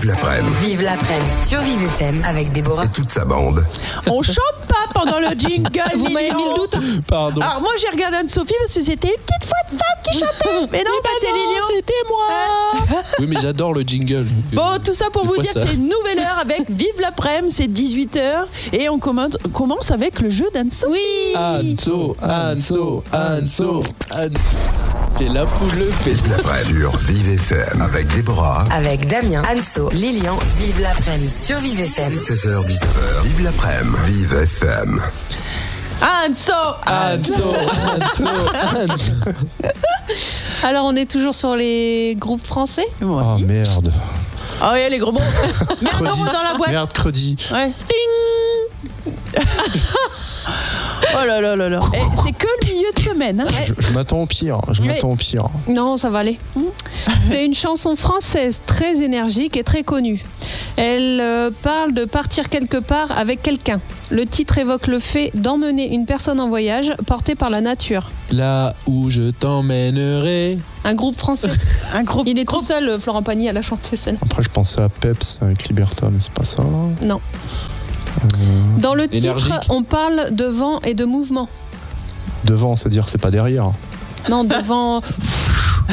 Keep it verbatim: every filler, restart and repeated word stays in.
Vive l'après-midi. Vive l'après-midi sur Vive F M avec Déborah. Et toute sa bande. On chante pas pendant le jingle. Vous m'avez mis le doute. Pardon. Alors moi j'ai regardé Anne-Sophie parce que c'était une petite voix de femme qui chantait. Mais non, Oui, pas bah c'est non, Lilian. c'était moi. Oui, mais j'adore le jingle. Bon, tout ça pour Des vous fois, dire ça- que c'est une nouvelle heure avec Vive l'après-midi, c'est dix-huit heures et on commence, commence avec le jeu d'Anne-Sophie. Oui. Anso, Anso, Anso, Anso. Fais la poule, le fait. Vive l'après-midi sur Vive F M avec Déborah. Avec Damien, Anso, Lilian. Vive l'après-midi sur Vive F M. seize heures dix-neuf heures. Vive l'après-midi. Vive F M. Anso, Anso, Anso, Anso. Alors, on est toujours sur les groupes français. Oh merde. Ah oui, les gros mots. Merde, Credi. on dans la boîte. Merde, credi. Ouais. Oh là là là là. Eh, c'est que le milieu de semaine. Hein. Je, je m'attends au pire. Je Oui. m'attends au pire. Non, ça va aller. C'est une chanson française très énergique et très connue. Elle euh, parle de partir quelque part avec quelqu'un. Le titre évoque le fait d'emmener une personne en voyage portée par la nature. Là où je t'emmènerai. Un groupe français. Un groupe. Il est tout seul, euh, Florent Pagny, à la chanter scène. Après, je pensais à Peps avec Liberta, mais c'est pas ça. Non. Dans le titre, Énergique. on parle de vent et de mouvement. Devant, c'est-à-dire c'est pas derrière. Non, devant.